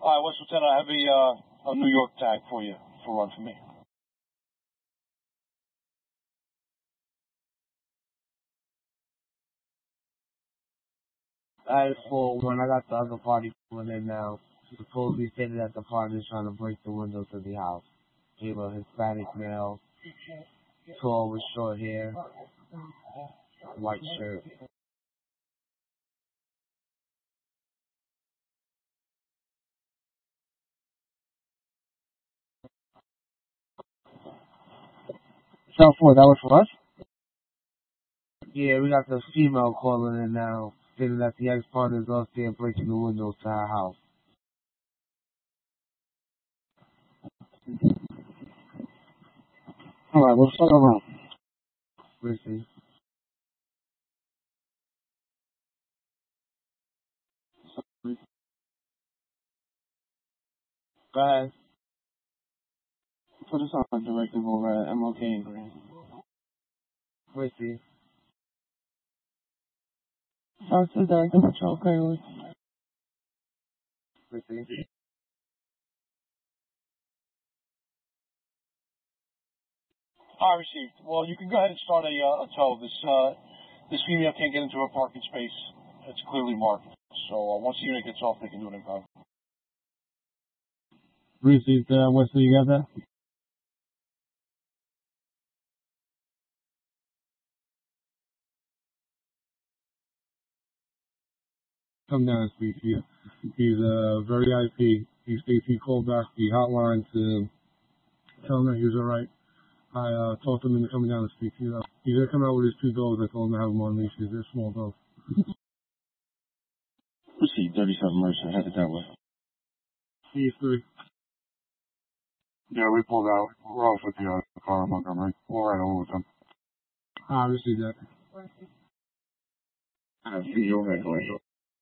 Hi, West Lieutenant. I have a New York tag for you for run for me. I full when I got the other party pulling in now. Supposedly stated that the party is trying to break the window to the house. He was a Hispanic male, tall with short hair, white shirt. South 4, that was for us? Yeah, we got the female calling in now, stating that the ex-partner is upstairs breaking the windows to our house. Alright, let's start around. Richie. Go ahead. Put us on directive over at MLK and Green. Richie. Talk to the director for Joe Clearly. Richie. I received. Well, you can go ahead and start a tow. This female can't get into her parking space. It's clearly marked. So once the unit gets off, they can do it in cover. Received, Wesley, you got that? Come down and speak to you. He's very IP. He states he called back the hotline to tell him that he was alright. I talked him into coming down to speak to you. He's gonna come out with his two dogs. I told him to have them on leashes. They're small dogs. Received 37 Mercer. Headed that way. He's 3. Yeah, we pulled out. We're off with the car in Montgomery. We'll ride over with them. I received that. I see your red light.